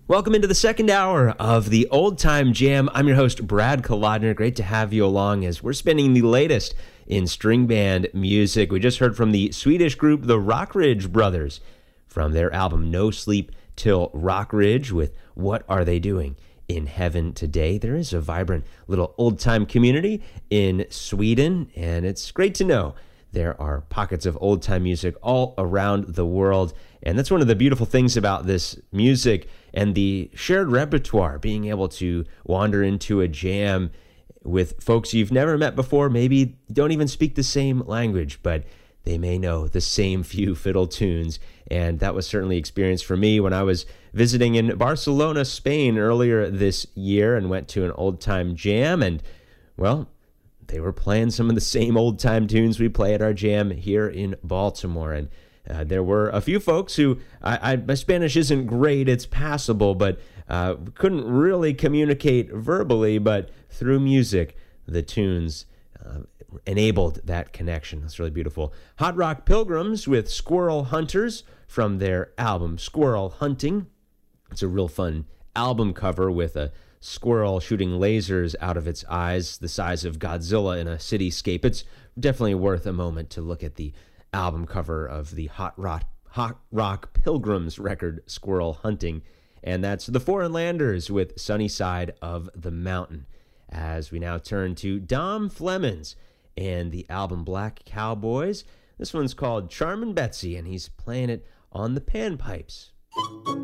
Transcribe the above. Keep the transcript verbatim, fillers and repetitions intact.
Welcome into the second hour of the Old Time Jam. I'm your host, Brad Kolodner. Great to have you along as we're spinning the latest in string band music. We just heard from the Swedish group, the Rockridge Brothers, from their album No Sleep Till Rockridge with What Are They Doing in Heaven Today. There is a vibrant little old-time community in Sweden, and it's great to know there are pockets of old-time music all around the world. And that's one of the beautiful things about this music and the shared repertoire, being able to wander into a jam with folks you've never met before, maybe don't even speak the same language, but they may know the same few fiddle tunes. And that was certainly experience for me when I was visiting in Barcelona, Spain earlier this year and went to an old-time jam. And, well, they were playing some of the same old-time tunes we play at our jam here in Baltimore. And Uh, there were a few folks who, I, I, my Spanish isn't great, it's passable, but uh, couldn't really communicate verbally, but through music, the tunes uh, enabled that connection. That's really beautiful. Hot Rock Pilgrims with Squirrel Hunters from their album Squirrel Hunting. It's a real fun album cover with a squirrel shooting lasers out of its eyes the size of Godzilla in a cityscape. It's definitely worth a moment to look at the album cover of the Hot Rock, Hot Rock Pilgrims record, Squirrel Hunting. And that's the Foreign Landers with Sunny Side of the Mountain. As we now turn to Dom Flemons and the album Black Cowboys. This one's called Charmin' Betsy, and he's playing it on the panpipes.